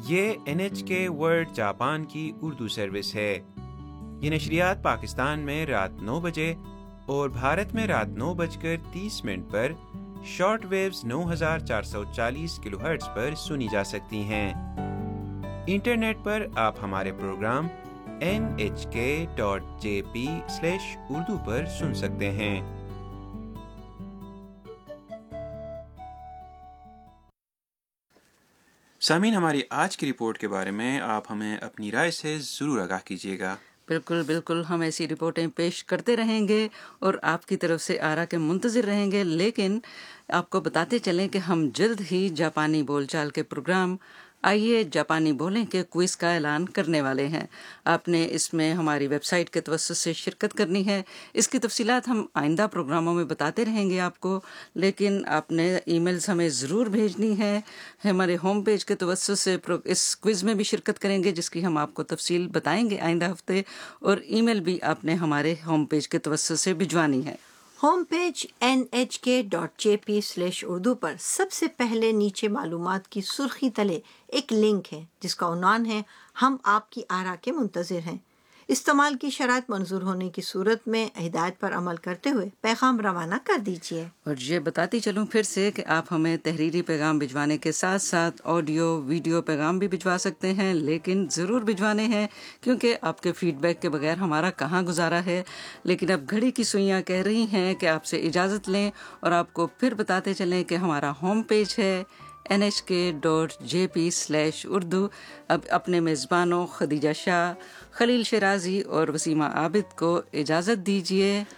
یہ NHK world Japan کی Urdu service ہے۔ یہ نشریات پاکستان میں رات 9 بجے اور بھارت میں رات 9:30 پر شارٹ ویوز 9440 کلو ہرٹز پر سنی جا سکتی ہیں۔ انٹرنیٹ پر آپ ہمارے پروگرام nhk.jp/urdu پر سن سکتے ہیں۔ سامعین، ہماری آج کی رپورٹ کے بارے میں آپ ہمیں اپنی رائے سے ضرور آگاہ کیجیے گا۔ بالکل بالکل، ہم ایسی رپورٹیں پیش کرتے رہیں گے اور آپ کی طرف سے آراء کے منتظر رہیں گے، لیکن آپ کو بتاتے چلیں کہ ہم جلد ہی جاپانی بول چال کے پروگرام آئیے جاپانی بولیں کے کوئز کا اعلان کرنے والے ہیں۔ آپ نے اس میں ہماری ویب سائٹ کے توسط سے شرکت کرنی ہے۔ اس کی تفصیلات ہم آئندہ پروگراموں میں بتاتے رہیں گے آپ کو، لیکن آپ نے ای میلز ہمیں ضرور بھیجنی ہے۔ ہمارے ہوم پیج کے توسط سے اس کوئز میں بھی شرکت کریں گے، جس کی ہم آپ کو تفصیل بتائیں گے آئندہ ہفتے، اور ای میل بھی آپ نے ہمارے ہوم پیج کے توسط سے بھجوانی ہے۔ ہوم پیج nhk.jp/urdu پر سب سے پہلے نیچے معلومات کی سرخی تلے ایک لنک ہے جس کا عنوان ہے ہم آپ کی آراء کے منتظر ہیں۔ استعمال کی شرائط منظور ہونے کی صورت میں ہدایت پر عمل کرتے ہوئے پیغام روانہ کر دیجیے۔ اور یہ بتاتی چلوں پھر سے کہ آپ ہمیں تحریری پیغام بھجوانے کے ساتھ ساتھ آڈیو ویڈیو پیغام بھی بھجوا سکتے ہیں، لیکن ضرور بھجوانے ہیں کیونکہ آپ کے فیڈ بیک کے بغیر ہمارا کہاں گزارا ہے۔ لیکن اب گھڑی کی سوئیاں کہہ رہی ہیں کہ آپ سے اجازت لیں اور آپ کو پھر بتاتے چلیں کہ ہمارا ہوم پیج ہے nhk.jp/urdu۔ اب اپنے میزبانوں خدیجہ شاہ، خلیل شیرازی اور وسیمہ عابد کو اجازت دیجیے۔